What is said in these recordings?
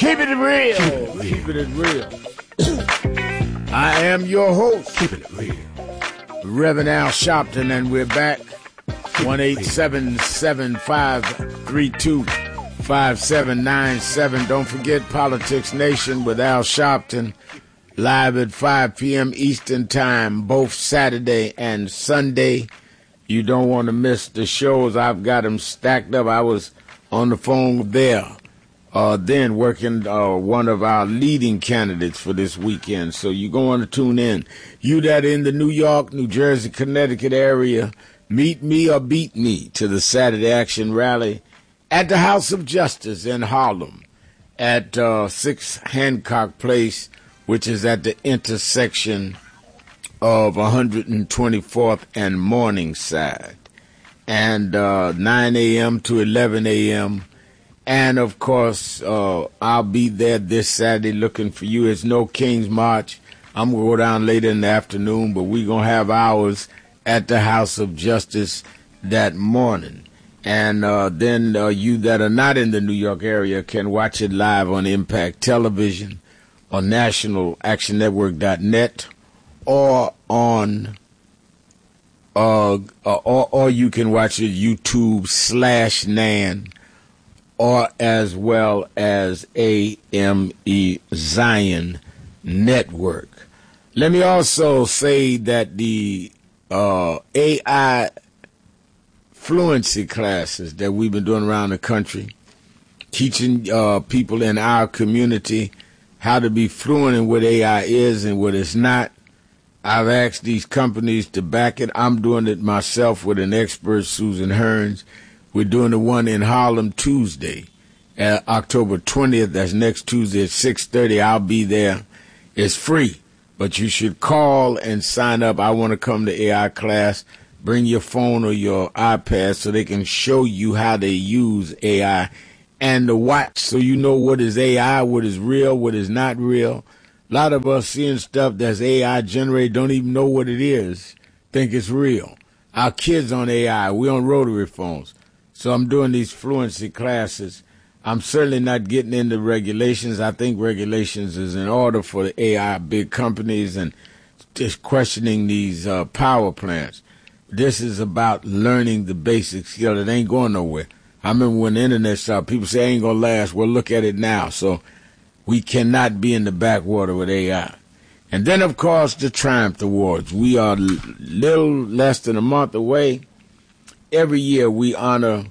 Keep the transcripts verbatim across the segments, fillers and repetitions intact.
Keep it real. Keep it real. I am your host. Keep it real. Reverend Al Sharpton, and we're back. one eight seven seven five three two five seven nine seven. Don't forget Politics Nation with Al Sharpton, live at five p.m. Eastern Time, both Saturday and Sunday. You don't want to miss the shows. I've got them stacked up. I was on the phone there, uh, then working uh, one of our leading candidates for this weekend. So you're going to tune in. You that in the New York, New Jersey, Connecticut area, meet me or beat me to the Saturday Action Rally at the House of Justice in Harlem at uh, six Hancock Place, which is at the intersection of one hundred twenty-fourth and Morningside, and uh, nine a.m. to eleven a.m. And, of course, uh, I'll be there this Saturday looking for you. It's no King's March. I'm going to go down later in the afternoon, but we're going to have ours at the House of Justice that morning. And uh, then uh, you that are not in the New York area can watch it live on Impact Television, on national action network dot net, or on, uh, uh, or, or you can watch it YouTube slash Nan, or as well as A M E Zion Network. Let me also say that the uh, A I fluency classes that we've been doing around the country, teaching uh, people in our community how to be fluent in what A I is and what it's not. I've asked these companies to back it. I'm doing it myself with an expert, Susan Hearns. We're doing the one in Harlem Tuesday, uh, October twentieth. That's next Tuesday at six thirty. I'll be there. It's free, but you should call and sign up. I want to come to A I class. Bring your phone or your iPad so they can show you how they use A I and the watch, so you know what is A I, what is real, what is not real. A lot of us seeing stuff that's A I generated don't even know what it is, think it's real. Our kids on A I, we on rotary phones. So I'm doing these fluency classes. I'm certainly not getting into regulations. I think regulations is in order for the A I big companies and just questioning these uh, power plants. This is about learning the basic skill. It ain't going nowhere. I remember when the internet started, people say it ain't going to last. Well, look at it now. So we cannot be in the backwater with A I. And then, of course, the Triumph Awards. We are a little less than a month away. Every year we honor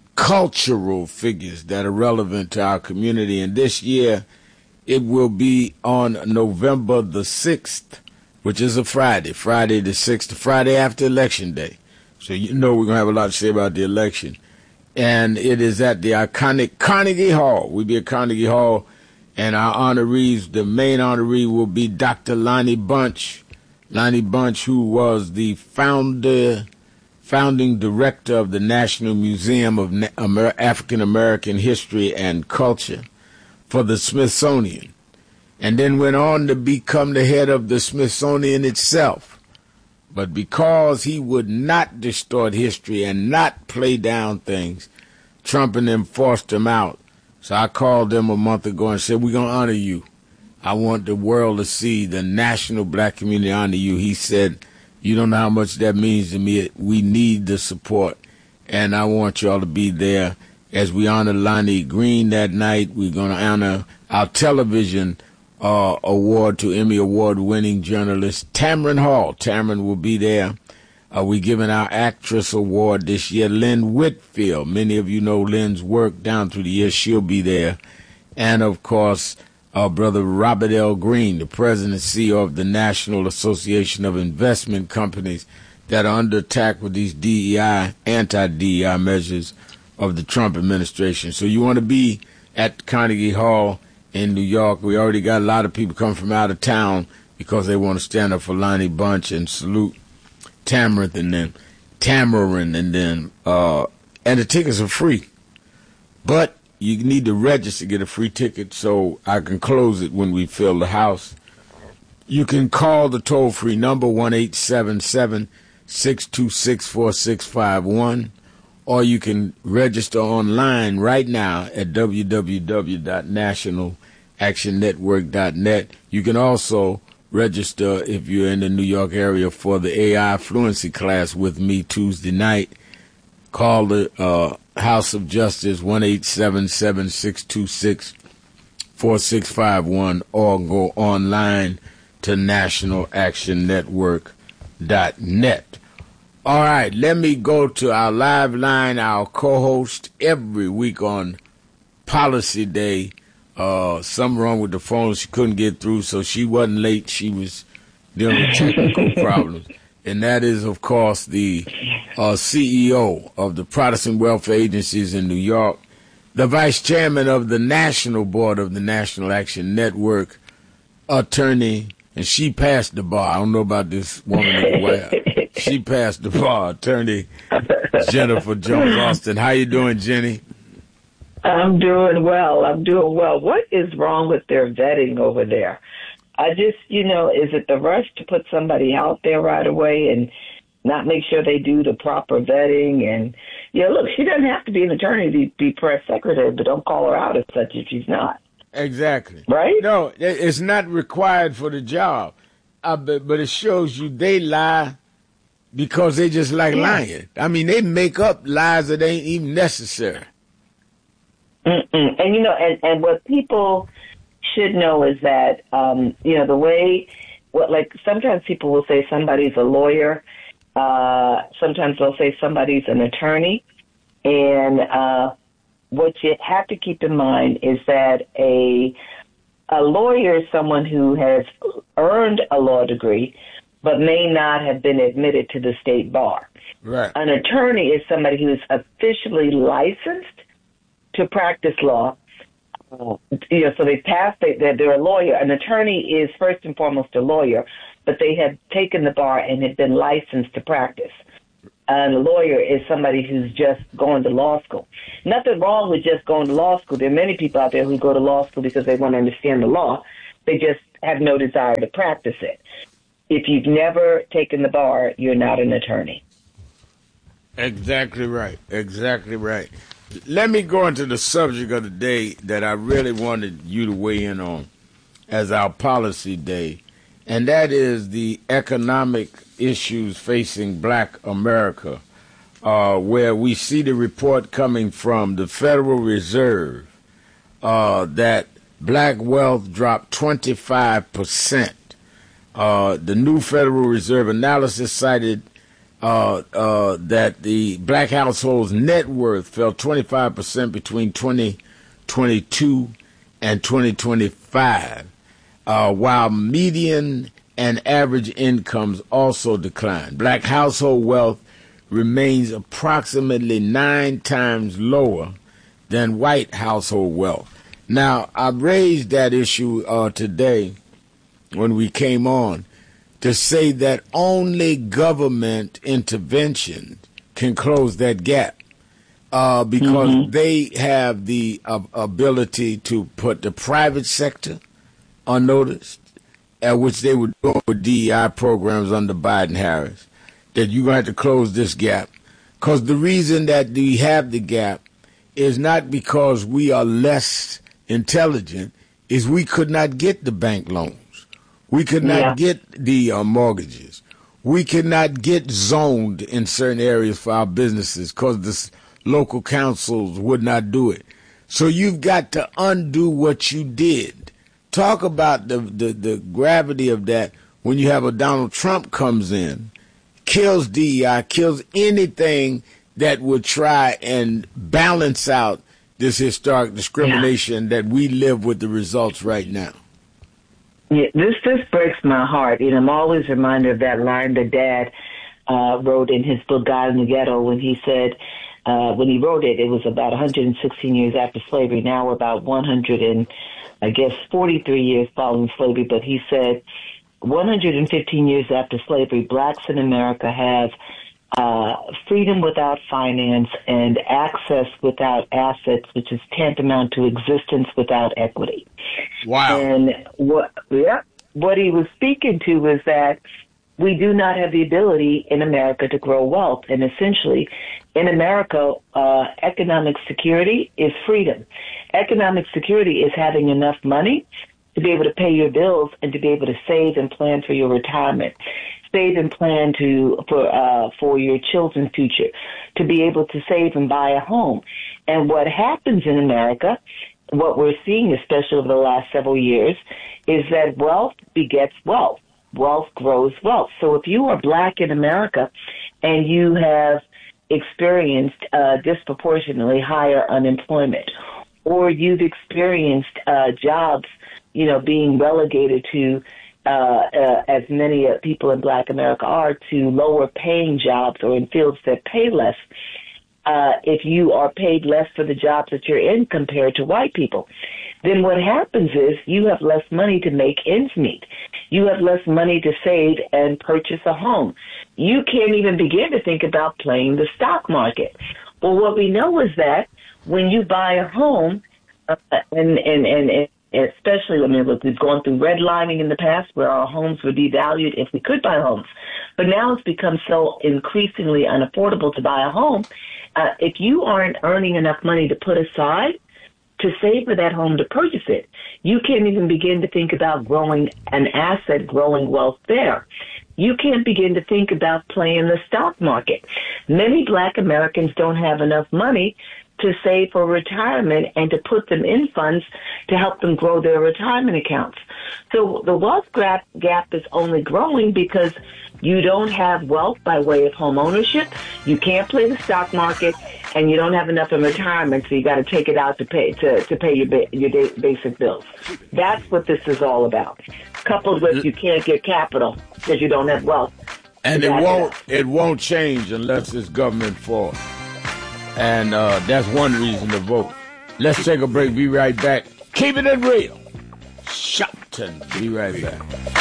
cultural figures that are relevant to our community. And this year it will be on November the sixth, which is a Friday, Friday the sixth, Friday after Election Day. So you know we're going to have a lot to say about the election. And it is at the iconic Carnegie Hall. We'll be at Carnegie Hall. And our honorees, the main honoree will be Doctor Lonnie Bunch. Lonnie Bunch, who was the founder, founding director of the National Museum of Na- Amer- African American History and Culture for the Smithsonian. And then went on to become the head of the Smithsonian itself. But because he would not distort history and not play down things, Trump and them forced him out. So I called them a month ago and said, we're going to honor you. I want the world to see the national black community honor you. He said, you don't know how much that means to me. We need the support. And I want y'all to be there as we honor Lonnie Green that night. We're going to honor our television uh, award to Emmy Award-winning journalist Tamron Hall. Tamron will be there. Uh, we're giving our actress award this year, Lynn Whitfield. Many of you know Lynn's work down through the years. She'll be there. And, of course, our brother Robert L. Green, the president and C E O of the National Association of Investment Companies that are under attack with these D E I, anti-D E I measures of the Trump administration. So you want to be at Carnegie Hall in New York. We already got a lot of people coming from out of town because they want to stand up for Lonnie Bunch and salute Tamarind and then Tamarind and then uh and the tickets are free. But you need to register to get a free ticket so I can close it when we fill the house. You can call the toll-free number one eight seven seven, six two six, four six five one or you can register online right now at w w w dot national action network dot net. You can also register if you're in the New York area for the A I fluency class with me Tuesday night. Call the uh, House of Justice one eight seven seven, six two six, four six five one or go online to national action network dot net. All right, let me go to our live line, our co-host every week on Policy Day. Uh, something wrong with the phone. She couldn't get through, so she wasn't late. She was dealing with technical problems. And that is, of course, the uh, C E O of the Protestant Welfare Agencies in New York, the vice chairman of the National Board of the National Action Network, attorney, and she passed the bar. I don't know about this woman in the way. She passed the bar, attorney Jennifer Jones Austin. How you doing, Jenny? I'm doing well. I'm doing well. What is wrong with their vetting over there? I just, you know, is it the rush to put somebody out there right away and not make sure they do the proper vetting? And, yeah, look, she doesn't have to be an attorney to be press secretary, but don't call her out as such if she's not. Exactly. Right? No, it's not required for the job. Uh, but, but it shows you they lie because they just like yeah. lying. I mean, they make up lies that ain't even necessary. Mm-mm. And, you know, and, and what people should know is that, um, you know, the way, what like sometimes people will say somebody's a lawyer. Uh, sometimes they'll say somebody's an attorney. And uh, what you have to keep in mind is that a a lawyer is someone who has earned a law degree but may not have been admitted to the state bar. Right. An attorney is somebody who is officially licensed to practice law. Uh, you know, so they passed, they, they're, they're a lawyer. An attorney is first and foremost a lawyer, but they have taken the bar and have been licensed to practice. And a lawyer is somebody who's just going to law school. Nothing wrong with just going to law school. There are many people out there who go to law school because they want to understand the law. They just have no desire to practice it. If you've never taken the bar, you're not an attorney. Exactly right. Exactly right. Let me go into the subject of the day that I really wanted you to weigh in on as our policy day, and that is the economic issues facing black America, uh, where we see the report coming from the Federal Reserve uh, that black wealth dropped twenty-five percent. Uh, the new Federal Reserve analysis cited Uh, uh, that the black household's net worth fell twenty-five percent between twenty twenty-two and twenty twenty-five, uh, while median and average incomes also declined. Black household wealth remains approximately nine times lower than white household wealth. Now, I raised that issue uh, today when we came on, to say that only government intervention can close that gap uh, because mm-hmm. they have the uh, ability to put the private sector on notice, uh, which they would do with D E I programs under Biden-Harris, that you're going to have to close this gap. Because the reason that we have the gap is not because we are less intelligent, is we could not get the bank loans. We could not yeah. get the uh, mortgages. We could not get zoned in certain areas for our businesses because the local councils would not do it. So you've got to undo what you did. Talk about the, the, the gravity of that when you have a Donald Trump comes in, kills D E I, kills anything that would try and balance out this historic discrimination yeah. that we live with the results right now. Yeah, this this breaks my heart. You know, I'm always reminded of that line that Dad uh, wrote in his book God in the Ghetto when he said, uh, when he wrote it, it was about one hundred sixteen years after slavery. Now we're about one hundred and I guess forty-three years following slavery. But he said, one hundred fifteen years after slavery, blacks in America have uh, freedom without finance and access without assets, which is tantamount to existence without equity. Wow. And what, yeah, what he was speaking to was that we do not have the ability in America to grow wealth. And essentially, in America, uh, economic security is freedom. Economic security is having enough money to be able to pay your bills and to be able to save and plan for your retirement, save and plan to for uh, for your children's future, to be able to save and buy a home. And what happens in America, what we're seeing, especially over the last several years, is that wealth begets wealth. Wealth grows wealth. So if you are black in America and you have experienced uh, disproportionately higher unemployment, or you've experienced uh, jobs, you know, being relegated to, uh, uh, as many uh, people in black America are, to lower paying jobs or in fields that pay less, uh, if you are paid less for the jobs that you're in compared to white people, then what happens is you have less money to make ends meet. You have less money to save and purchase a home. You can't even begin to think about playing the stock market. Well, what we know is that when you buy a home, uh, and, and, and, and especially, I mean, we've gone through redlining in the past where our homes were devalued if we could buy homes. But now it's become so increasingly unaffordable to buy a home. Uh, if you aren't earning enough money to put aside to save for that home to purchase it, you can't even begin to think about growing an asset, growing wealth there. You can't begin to think about playing the stock market. Many black Americans don't have enough money to save for retirement and to put them in funds to help them grow their retirement accounts. So the wealth gap, gap is only growing because you don't have wealth by way of home ownership, you can't play the stock market, and you don't have enough in retirement, so you got to take it out to pay to, to pay your ba- your da- basic bills. That's what this is all about. Coupled with you can't get capital because you don't have wealth. And it won't it won't change unless it's government force. And uh, that's one reason to vote. Let's take a break. Be right back. Keeping it real. Shopton. Be right back.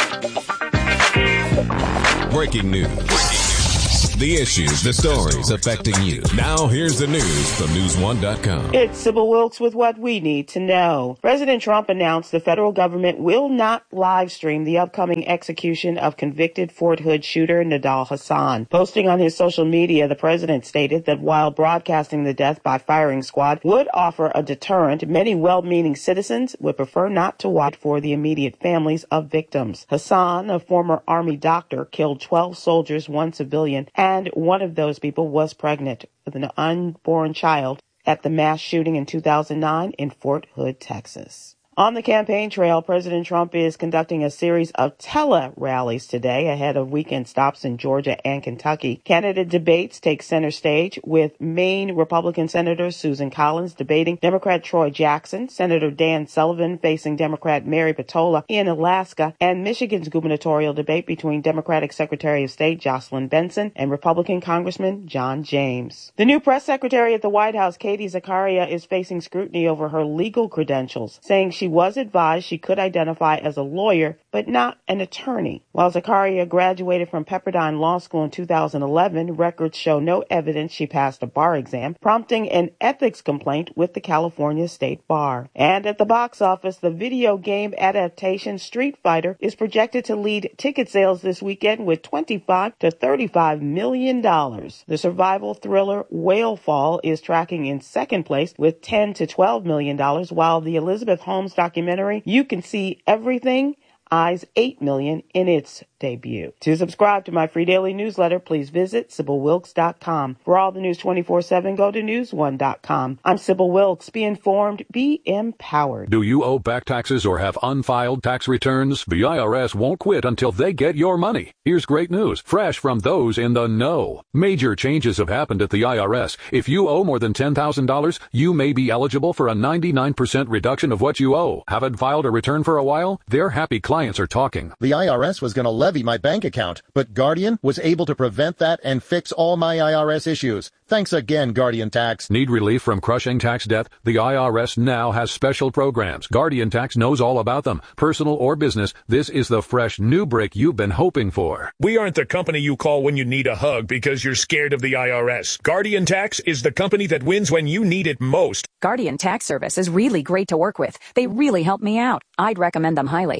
Breaking news. Breaking news. The issues, the stories affecting you. Now here's the news from news one dot com. It's Sybil Wilkes with what we need to know. President Trump announced the federal government will not live stream the upcoming execution of convicted Fort Hood shooter Nidal Hasan. Posting on his social media, the president stated that while broadcasting the death by firing squad would offer a deterrent, many well-meaning citizens would prefer not to watch for the immediate families of victims. Hasan, a former Army doctor, killed twelve soldiers, one civilian, and one of those people was pregnant with an unborn child at the mass shooting in two thousand nine in Fort Hood, Texas. On the campaign trail, President Trump is conducting a series of tele-rallies today ahead of weekend stops in Georgia and Kentucky. Candidate debates take center stage with Maine Republican Senator Susan Collins debating Democrat Troy Jackson, Senator Dan Sullivan facing Democrat Mary Patola in Alaska, and Michigan's gubernatorial debate between Democratic Secretary of State Jocelyn Benson and Republican Congressman John James. The new press secretary at the White House, Katie Zakaria, is facing scrutiny over her legal credentials, saying she was advised she could identify as a lawyer, but not an attorney. While Zakaria graduated from Pepperdine Law School in two thousand eleven, records show no evidence she passed a bar exam, prompting an ethics complaint with the California State Bar. And at the box office, the video game adaptation Street Fighter is projected to lead ticket sales this weekend with twenty-five to thirty-five million dollars. The survival thriller Whalefall is tracking in second place with ten to twelve million dollars, while the Elizabeth Holmes documentary You Can See Everything eyes eight million dollars in its debut. To subscribe to my free daily newsletter, please visit Sybil Wilkes dot com. For all the news twenty-four seven, go to news one dot com. I'm Sybil Wilkes. Be informed, be empowered. Do you owe back taxes or have unfiled tax returns? The I R S won't quit until they get your money. Here's great news, fresh from those in the know. Major changes have happened at the I R S. If you owe more than ten thousand dollars, you may be eligible for a ninety-nine percent reduction of what you owe. Haven't filed a return for a while? Their happy clients are talking. The I R S was going to levy my bank account, but Guardian was able to prevent that and fix all my I R S issues. Thanks again, Guardian Tax. Need relief from crushing tax debt? The I R S now has special programs. Guardian Tax knows all about them. Personal or business, this is the fresh new break you've been hoping for. We aren't the company you call when you need a hug because you're scared of the I R S. Guardian Tax is the company that wins when you need it most. Guardian Tax Service is really great to work with. They really help me out. I'd recommend them highly. Call now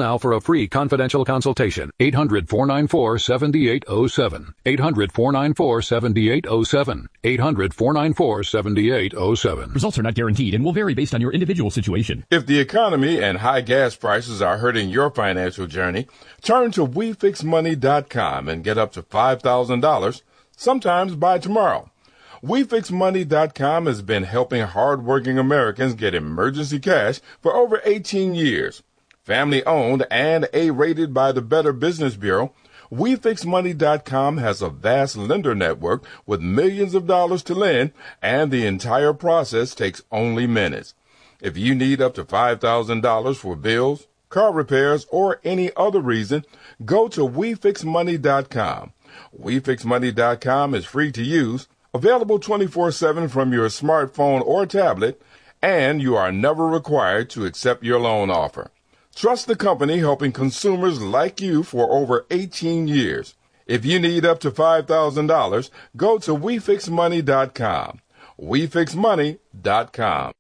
now for a free confidential consultation. eight hundred, four nine four, seven eight zero seven. eight hundred, four nine four, seven eight zero seven. eight hundred, four nine four, seven eight zero seven. Results are not guaranteed and will vary based on your individual situation. If the economy and high gas prices are hurting your financial journey, turn to we fix money dot com and get up to five thousand dollars, sometimes by tomorrow. we fix money dot com has been helping hardworking Americans get emergency cash for over eighteen years. Family owned and A-rated by the Better Business Bureau, we fix money dot com has a vast lender network with millions of dollars to lend, and the entire process takes only minutes. If you need up to five thousand dollars for bills, car repairs, or any other reason, go to we fix money dot com. we fix money dot com is free to use, available twenty-four seven from your smartphone or tablet, and you are never required to accept your loan offer. Trust the company helping consumers like you for over eighteen years. If you need up to five thousand dollars, go to we fix money dot com. we fix money dot com.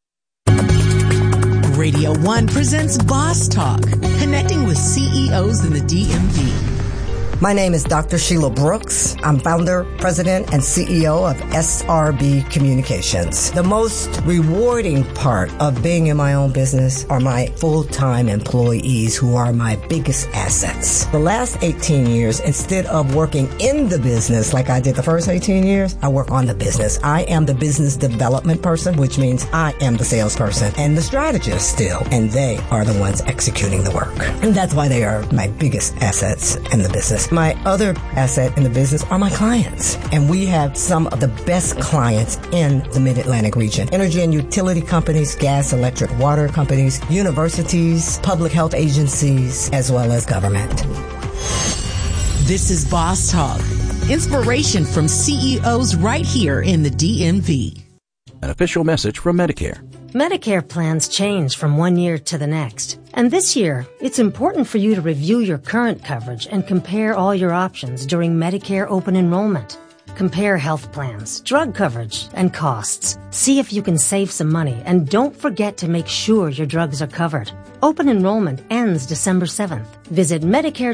Radio One presents Boss Talk, connecting with C E Os in the D M V. My name is Doctor Sheila Brooks. I'm founder, president, and C E O of S R B Communications. The most rewarding part of being in my own business are my full-time employees who are my biggest assets. The last eighteen years, instead of working in the business like I did the first eighteen years, I work on the business. I am the business development person, which means I am the salesperson and the strategist still, and they are the ones executing the work. And that's why they are my biggest assets in the business. My other asset in the business are my clients. And we have some of the best clients in the Mid-Atlantic region. Energy and utility companies, gas, electric, water companies, universities, public health agencies, as well as government. This is Boss Talk. Inspiration from C E Os right here in the D M V. An official message from Medicare. Medicare plans change from one year to the next. And this year, it's important for you to review your current coverage and compare all your options during Medicare open enrollment. Compare health plans, drug coverage, and costs. See if you can save some money, and don't forget to make sure your drugs are covered. Open enrollment ends December seventh. Visit Medicare